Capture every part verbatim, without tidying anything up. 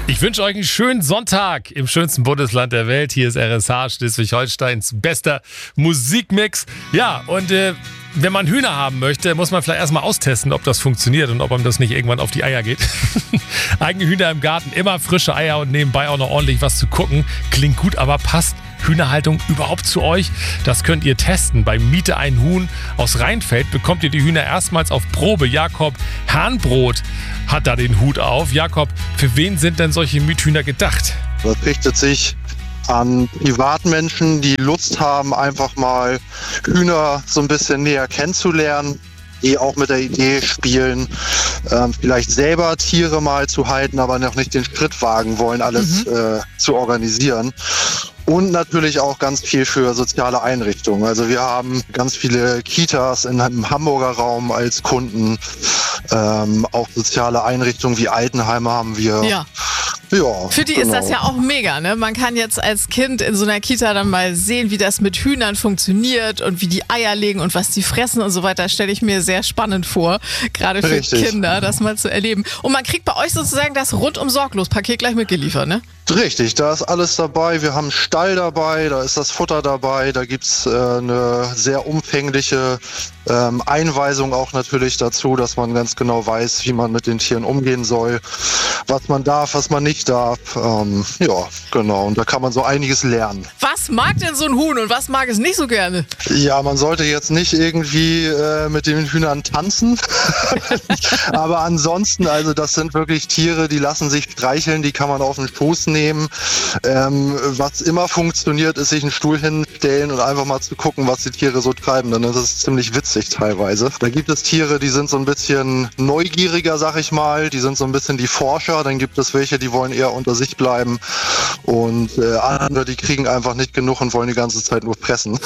Ich wünsche euch einen schönen Sonntag im schönsten Bundesland der Welt. Hier ist R S H, Schleswig-Holsteins bester Musikmix. Ja, und äh, wenn man Hühner haben möchte, muss man vielleicht erstmal austesten, ob das funktioniert und ob einem das nicht irgendwann auf die Eier geht. Eigene Hühner im Garten, immer frische Eier und nebenbei auch noch ordentlich was zu gucken. Klingt gut, aber passt Hühnerhaltung überhaupt zu euch? Das könnt ihr testen. Bei Miete ein Huhn aus Rheinfeld bekommt ihr die Hühner erstmals auf Probe. Jakob Hernbrot hat da den Hut auf. Jakob, für wen sind denn solche Miethühner gedacht? Das richtet sich an Privatmenschen, die Lust haben, einfach mal Hühner so ein bisschen näher kennenzulernen, die auch mit der Idee spielen, ähm, vielleicht selber Tiere mal zu halten, aber noch nicht den Schritt wagen wollen, alles mhm. äh, zu organisieren. Und natürlich auch ganz viel für soziale Einrichtungen. Also wir haben ganz viele Kitas in, im Hamburger Raum als Kunden. Ähm, auch soziale Einrichtungen wie Altenheime haben wir. Ja. Ja, Für die genau. ist das ja auch mega, ne? Man kann jetzt als Kind in so einer Kita dann mal sehen, wie das mit Hühnern funktioniert und wie die Eier legen und was die fressen und so weiter. Stelle ich mir sehr spannend vor, gerade für Richtig. Kinder, das mal zu erleben. Und man kriegt bei euch sozusagen das rundum sorglos Paket gleich mitgeliefert, ne? Richtig, da ist alles dabei. Wir haben einen Stall dabei, da ist das Futter dabei, da gibt's äh, eine sehr umfängliche ähm, Einweisung auch natürlich dazu, dass man ganz genau weiß, wie man mit den Tieren umgehen soll, was man darf, was man nicht darf. Ähm, ja, genau. Und da kann man so einiges lernen. Was mag denn so ein Huhn und was mag es nicht so gerne? Ja, man sollte jetzt nicht irgendwie äh, mit den Hühnern tanzen. Aber ansonsten, also das sind wirklich Tiere, die lassen sich streicheln, die kann man auf den Fuß nehmen. Ähm, was immer funktioniert, ist sich einen Stuhl hinstellen und einfach mal zu gucken, was die Tiere so treiben. Dann ist es ziemlich witzig teilweise. Da gibt es Tiere, die sind so ein bisschen neugieriger, sag ich mal. Die sind so ein bisschen die Forscher. Dann gibt es welche, die wollen eher unter sich bleiben. Und äh, andere, die kriegen einfach nicht genug und wollen die ganze Zeit nur fressen.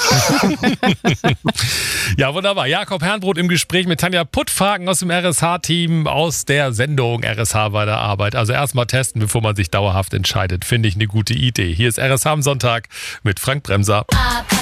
Ja, wunderbar. Jakob Hernbrot im Gespräch mit Tanja Puttfaken aus dem R S H-Team aus der Sendung R S H bei der Arbeit. Also erstmal testen, bevor man sich dauerhaft entscheidet. Finde ich eine gute Idee. Hier ist R S H am Sonntag mit Frank Bremser.